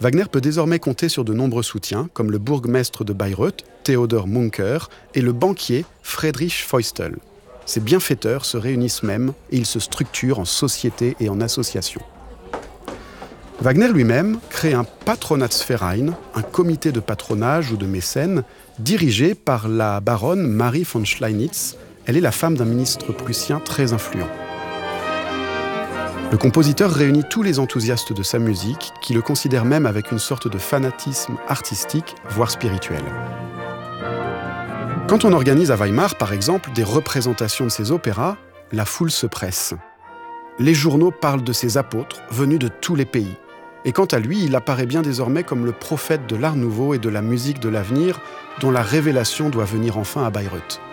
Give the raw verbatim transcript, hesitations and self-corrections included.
Wagner peut désormais compter sur de nombreux soutiens, comme le bourgmestre de Bayreuth, Theodor Munker, et le banquier Friedrich Feustel. Ces bienfaiteurs se réunissent même et ils se structurent en sociétés et en associations. Wagner lui-même crée un Patronatsverein, un comité de patronage ou de mécène, dirigé par la baronne Marie von Schleinitz. Elle est la femme d'un ministre prussien très influent. Le compositeur réunit tous les enthousiastes de sa musique, qui le considèrent même avec une sorte de fanatisme artistique, voire spirituel. Quand on organise à Weimar, par exemple, des représentations de ses opéras, la foule se presse. Les journaux parlent de ses apôtres, venus de tous les pays. Et quant à lui, il apparaît bien désormais comme le prophète de l'art nouveau et de la musique de l'avenir, dont la révélation doit venir enfin à Bayreuth.